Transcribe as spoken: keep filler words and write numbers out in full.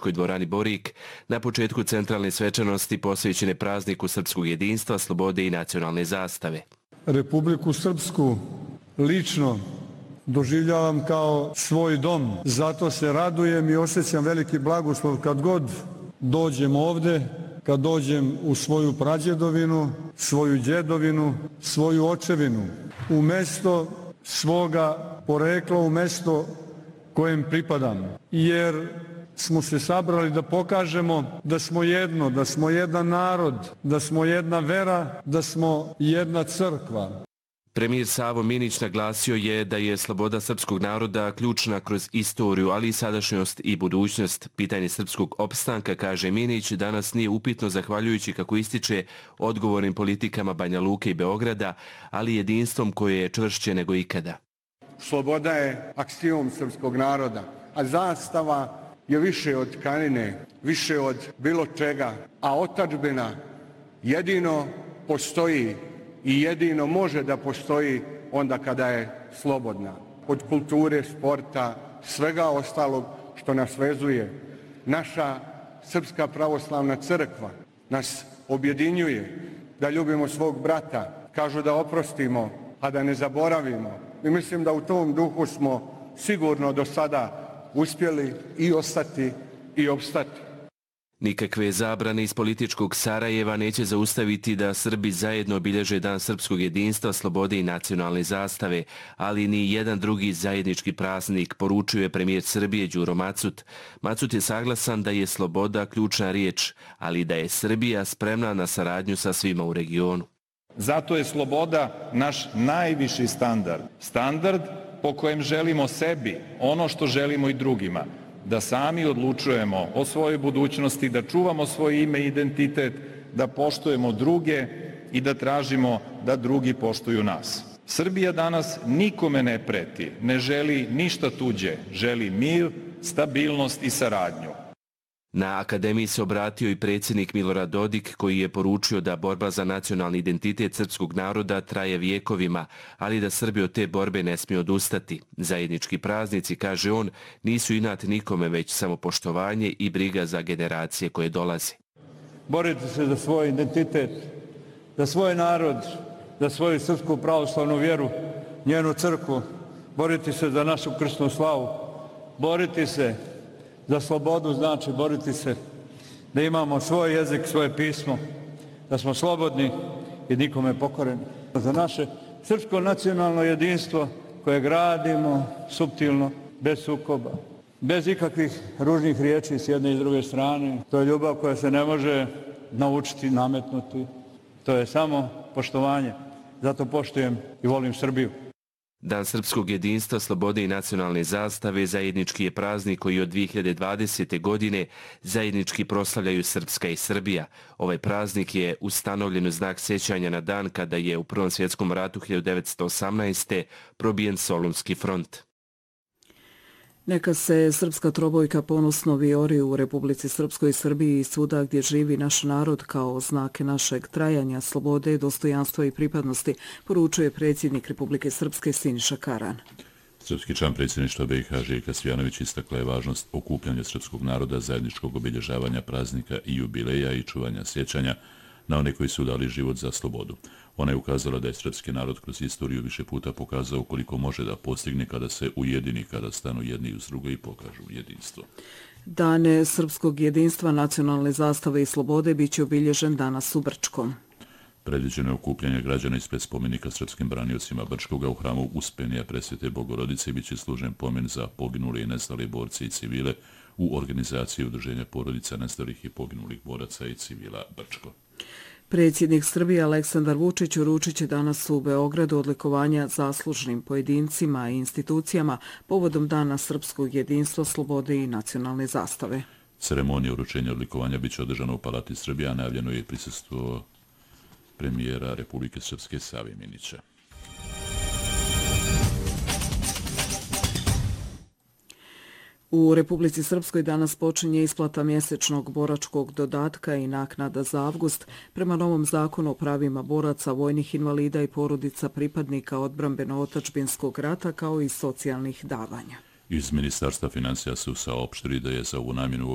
gradskoj dvorani Borik na početku centralne svečanosti posvećene prazniku srpskog jedinstva, slobode i nacionalne zastave. Republiku Srpsku lično doživljavam kao svoj dom, zato se radujem i osjećam veliki blagoslov kad god dođem ovde, kad dođem u svoju prađedovinu, svoju djedovinu, svoju očevinu, u mesto svoga porekla, u mesto kojem pripadam. Jer smo se sabrali da pokažemo da smo jedno, da smo jedan narod, da smo jedna vera, da smo jedna crkva. Premijer Savo Minić naglasio je da je sloboda srpskog naroda ključna kroz istoriju, ali i sadašnjost i budućnost. Pitanje srpskog opstanka, kaže Minić, danas nije upitno zahvaljujući, kako ističe, odgovornim politikama Banja Luke i Beograda, ali jedinstvom koje je čvršće nego ikada. Sloboda je aksiom srpskog naroda, a zastava je više od tkanine, više od bilo čega, a otadžbina jedino postoji i jedino može da postoji onda kada je slobodna. Od kulture, sporta, svega ostalog što nas vezuje. Naša Srpska pravoslavna crkva nas objedinjuje da ljubimo svog brata, kažu da oprostimo, a da ne zaboravimo. I mislim da u tom duhu smo sigurno do sada uspjeli i ostati i opstati. Nikakve zabrane iz političkog Sarajeva neće zaustaviti da Srbi zajedno obilježe Dan srpskog jedinstva, slobode i nacionalne zastave, ali ni jedan drugi zajednički praznik, poručuje premijer Srbije Đuro Macut. Macut je saglasan da je sloboda ključna riječ, ali da je Srbija spremna na saradnju sa svima u regionu. Zato je sloboda naš najviši standard. Standard po kojem želimo sebi ono što želimo i drugima. Da sami odlučujemo o svojoj budućnosti, da čuvamo svoje ime i identitet, da poštujemo druge i da tražimo da drugi poštuju nas. Srbija danas nikome ne preti, ne želi ništa tuđe, želi mir, stabilnost i saradnju. Na akademiji se obratio i predsjednik Milorad Dodik, koji je poručio da borba za nacionalni identitet srpskog naroda traje vijekovima, ali da Srbi od te borbe ne smiju odustati. Zajednički praznici, kaže on, nisu inat nikome, već samopoštovanje i briga za generacije koje dolaze. Borite se za svoj identitet, za svoj narod, za svoju srpsku pravoslavnu vjeru, njenu crkvu. Boriti se za našu kršnu slavu. Boriti se za slobodu znači boriti se da imamo svoj jezik, svoje pismo, da smo slobodni i nikome pokoreni. Za naše srpsko nacionalno jedinstvo koje gradimo suptilno, bez sukoba, bez ikakvih ružnih riječi s jedne i s druge strane. To je ljubav koja se ne može naučiti, nametnuti. To je samo poštovanje. Zato poštujem i volim Srbiju. Dan srpskog jedinstva, slobode i nacionalne zastave zajednički je praznik koji od dvije hiljade dvadesete. godine zajednički proslavljaju Srpska i Srbija. Ovaj praznik je ustanovljen u znak sjećanja na dan kada je u Prvom svjetskom ratu hiljadu devetsto osamnaeste. probijen Solunski front. Neka se srpska trobojka ponosno vijori u Republici Srpskoj i Srbiji i svuda gdje živi naš narod kao znak našeg trajanja, slobode, dostojanstva i pripadnosti, poručuje predsjednik Republike Srpske Siniša Karan. Srpski član predsjedništva B i H Željka Cvijanović istakla je važnost okupljanja srpskog naroda, zajedničkog obilježavanja praznika i jubileja i čuvanja sjećanja na one koji su dali život za slobodu. Ona je ukazala da je srpski narod kroz istoriju više puta pokazao koliko može da postigne kada se ujedini, kada stanu jedni uz druge i pokažu jedinstvo. Dane srpskog jedinstva, nacionalne zastave i slobode bit će obilježen danas u Brčkom. Predviđeno je okupljanje građana ispred spomenika srpskim braniocima Brčkoga u hramu Uspenija Presvete Bogorodice i bit će služen pomen za poginule i nestale borce i civile u organizaciji Udruženja porodica nestalih i poginulih boraca i civila Brčko. Predsjednik Srbije Aleksandar Vučić uručit će danas u Beogradu odlikovanja zaslužnim pojedincima i institucijama povodom Dana srpskog jedinstva, slobode i nacionalne zastave. Ceremonija uručenja odlikovanja biće održana u Palati Srbije, a najavljeno je prisustvo premijera Republike Srpske Save Minića. U Republici Srpskoj danas počinje isplata mjesečnog boračkog dodatka i naknada za avgust prema novom zakonu o pravima boraca, vojnih invalida i porodica pripadnika odbrambeno-otačbinskog rata kao i socijalnih davanja. Iz Ministarstva financija su saopštili da je za ovu namjenu